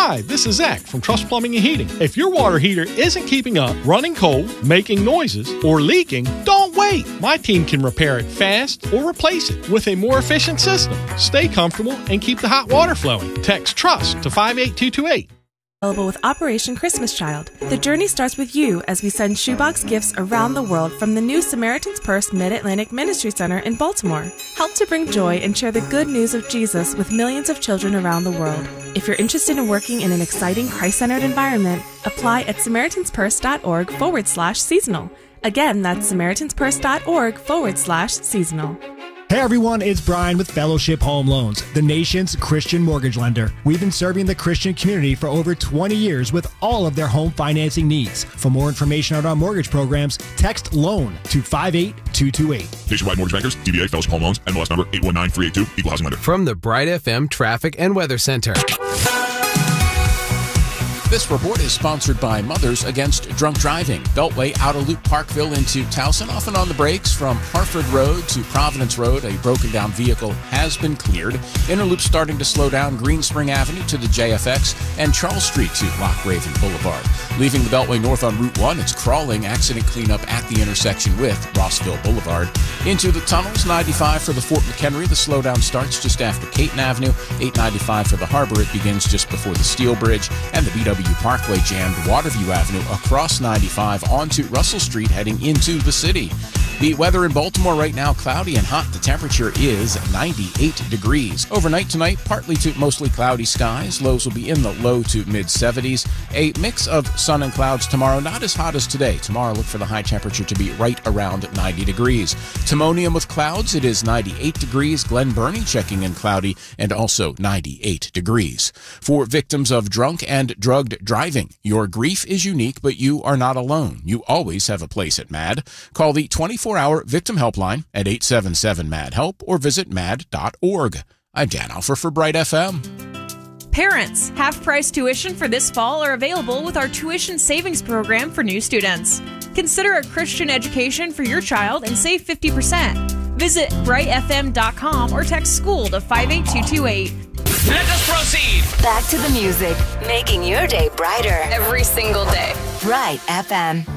Hi, this is Zach from Trust Plumbing and Heating. If your water heater isn't keeping up, running cold, making noises, or leaking, don't wait. My team can repair it fast or replace it with a more efficient system. Stay comfortable and keep the hot water flowing. Text TRUST to 58228. Available with Operation Christmas Child. The journey starts with you as we send shoebox gifts around the world from the new Samaritan's Purse Mid-Atlantic Ministry Center in Baltimore. Help to bring joy and share the good news of Jesus with millions of children around the world. If you're interested in working in an exciting Christ-centered environment, apply at SamaritansPurse.org/seasonal. Again, that's SamaritansPurse.org/seasonal. Hey everyone, it's Brian with Fellowship Home Loans, the nation's Christian mortgage lender. We've been serving the Christian community for over 20 years with all of their home financing needs. For more information on our mortgage programs, text LOAN to 58228. Nationwide Mortgage Bankers, DBA Fellowship Home Loans, NMLS number 819382, Equal Housing Lender. From the Bright FM Traffic and Weather Center. This report is sponsored by Mothers Against Drunk Driving. Beltway out of Loop Parkville into Towson, often on the brakes from Harford Road to Providence Road. A broken down vehicle has been cleared. Interloop starting to slow down Green Spring Avenue to the JFX and Charles Street to Loch Raven Boulevard. Leaving the Beltway north on Route 1, it's crawling accident cleanup at the intersection with Rossville Boulevard. Into the tunnels, 95 for the Fort McHenry. The slowdown starts just after Caton Avenue. 895 for the Harbor. It begins just before the Steel Bridge. And the BW Parkway jammed Waterview Avenue across 95 onto Russell Street heading into the city. The weather in Baltimore right now, cloudy and hot. The temperature is 98 degrees. Overnight tonight, partly to mostly cloudy skies. Lows will be in the low to mid-70s. A mix of sun and clouds tomorrow, not as hot as today. Tomorrow, look for the high temperature to be right around 90 degrees. Timonium with clouds, it is 98 degrees. Glen Burnie checking in cloudy and also 98 degrees. For victims of drunk and drugged driving, your grief is unique, but you are not alone. You always have a place at MAD. Call the 24-hour victim helpline at 877-MAD-HELP or visit mad.org. I'm Dan Alfer for Bright FM. Parents, half-price tuition for this fall are available with our tuition savings program for new students. Consider a Christian education for your child and save 50%. Visit brightfm.com or text SCHOOL to 58228. Let us proceed. Back to the music, making your day brighter every single day. Bright FM.